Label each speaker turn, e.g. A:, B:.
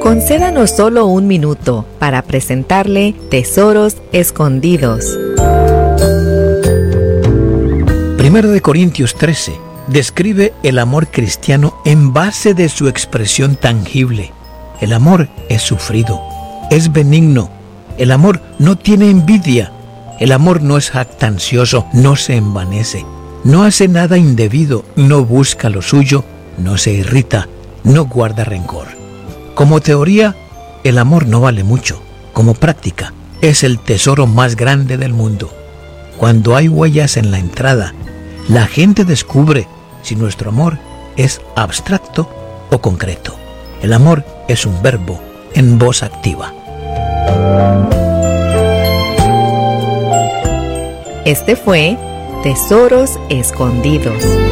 A: Concédanos solo un minuto para presentarle Tesoros Escondidos.
B: 1 Corintios 13 describe el amor cristiano en base de su expresión tangible. El amor es sufrido, es benigno. El amor no tiene envidia. El amor no es jactancioso, no se envanece, no hace nada indebido, no busca lo suyo, no se irrita, no guarda rencor. Como teoría, el amor no vale mucho. Como práctica, es el tesoro más grande del mundo. Cuando hay huellas en la entrada, la gente descubre si nuestro amor es abstracto o concreto. El amor es un verbo en voz activa.
A: Este fue Tesoros Escondidos.